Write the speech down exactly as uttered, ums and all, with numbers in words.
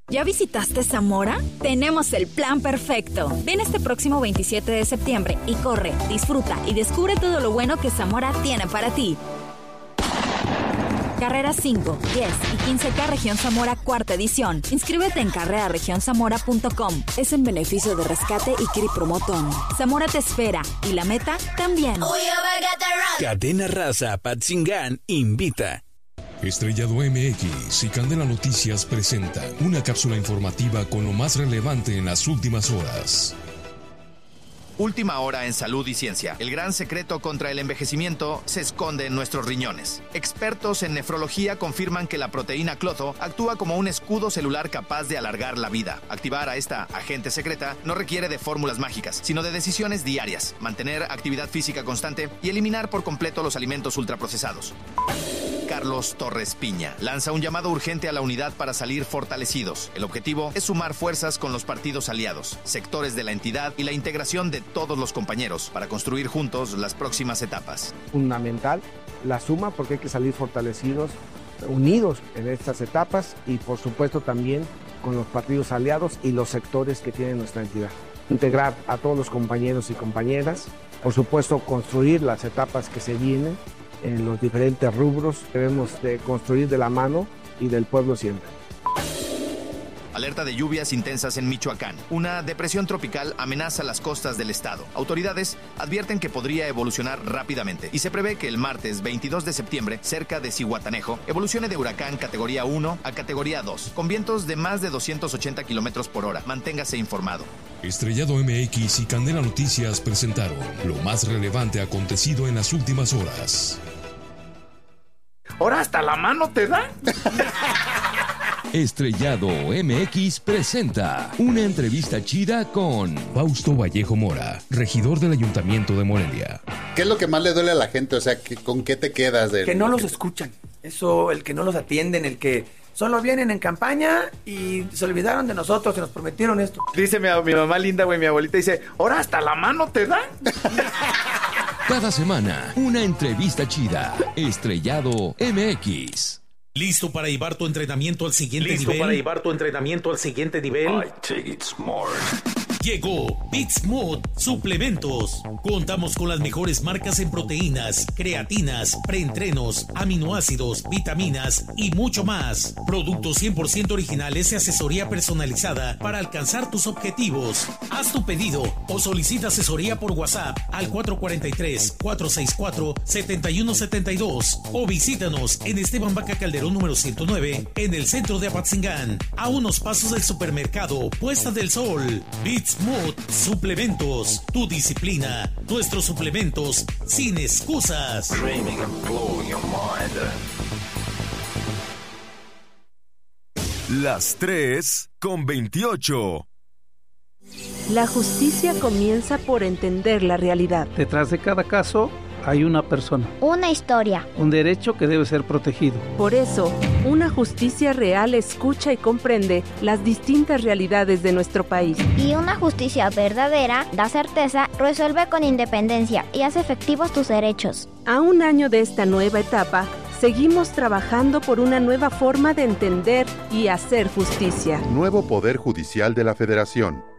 ¿Ya visitaste Zamora? Tenemos el plan perfecto. Ven este próximo veintisiete de septiembre y corre, disfruta y descubre todo lo bueno que Zamora tiene para ti. Carreras cinco, diez y quince K Región Zamora cuarta edición. Inscríbete en carrera región zamora punto com. Es en beneficio de Rescate y Kiri Promotón. Zamora te espera y la meta también. Cadena Raza Apatzingán invita. Estrellado M X y Candela Noticias presenta una cápsula informativa con lo más relevante en las últimas horas. Última hora en salud y ciencia. El gran secreto contra el envejecimiento se esconde en nuestros riñones. Expertos en nefrología confirman que la proteína cloto actúa como un escudo celular capaz de alargar la vida. Activar a esta agente secreta no requiere de fórmulas mágicas, sino de decisiones diarias, mantener actividad física constante y eliminar por completo los alimentos ultraprocesados. Carlos Torres Piña lanza un llamado urgente a la unidad para salir fortalecidos. El objetivo es sumar fuerzas con los partidos aliados, sectores de la entidad y la integración de todos los compañeros para construir juntos las próximas etapas. Fundamental la suma, porque hay que salir fortalecidos, unidos en estas etapas y por supuesto también con los partidos aliados y los sectores que tiene nuestra entidad. Integrar a todos los compañeros y compañeras, por supuesto construir las etapas que se vienen en los diferentes rubros. Debemos de construir de la mano y del pueblo siempre. Alerta de lluvias intensas en Michoacán. Una depresión tropical amenaza las costas del estado. Autoridades advierten que podría evolucionar rápidamente y se prevé que el martes veintidós de septiembre, cerca de Zihuatanejo, evolucione de huracán categoría uno a categoría dos, con vientos de más de doscientos ochenta kilómetros por hora. Manténgase informado. Estrellado M X y Candela Noticias presentaron lo más relevante acontecido en las últimas horas. ¿Ahora hasta la mano te dan? Estrellado M X presenta una entrevista chida con Fausto Vallejo Mora, regidor del Ayuntamiento de Morelia. ¿Qué es lo que más le duele a la gente? O sea, ¿con qué te quedas? De... Que no los escuchan. Eso, el que no los atienden, el que solo vienen en campaña y se olvidaron de nosotros y nos prometieron esto. Dice mi, mi mamá linda, güey, mi abuelita, dice, ¿ahora hasta la mano te dan? Cada semana, una entrevista chida. Estrellado M X. ¿Listo para llevar tu entrenamiento al siguiente ¿Listo nivel? ¿Listo para llevar tu entrenamiento al siguiente nivel? I take it smart. Llegó Bitsmooth Suplementos. Contamos con las mejores marcas en proteínas, creatinas, preentrenos, aminoácidos, vitaminas y mucho más. Productos cien por ciento originales y asesoría personalizada para alcanzar tus objetivos. Haz tu pedido o solicita asesoría por WhatsApp al cuatro cuatro tres, cuatro seis cuatro, siete uno siete dos o visítanos en Esteban Vaca Calderón número ciento nueve en el centro de Apatzingán, a unos pasos del supermercado Puesta del Sol. Bitsmooth Suplementos, tu disciplina, nuestros suplementos sin excusas. Las tres con veintiocho. La justicia comienza por entender la realidad. Detrás de cada caso hay una persona. Una historia. Un derecho que debe ser protegido. Por eso, una justicia real escucha y comprende las distintas realidades de nuestro país. Y una justicia verdadera da certeza, resuelve con independencia y hace efectivos tus derechos. A un año de esta nueva etapa, seguimos trabajando por una nueva forma de entender y hacer justicia. Nuevo Poder Judicial de la Federación.